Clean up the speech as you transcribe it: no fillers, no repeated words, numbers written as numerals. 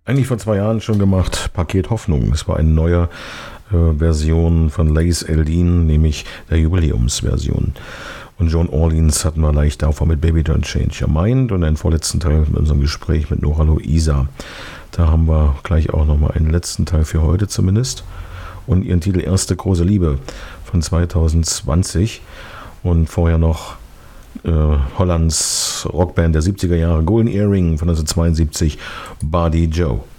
Eigentlich vor 2 Jahren schon gemacht, Paket Hoffnung. Es war eine neue Version von Lace Eldin, nämlich der Jubiläumsversion. Und Joan Orleans hatten wir leicht davor mit Baby Don't Change Your Mind und einen vorletzten Teil mit unserem Gespräch mit Nora Luisa. Da haben wir gleich auch nochmal einen letzten Teil für heute zumindest. Und ihren Titel Erste große Liebe von 2020 und vorher noch Hollands Rockband der 70er Jahre, Golden Earring von 1972, Buddy Joe.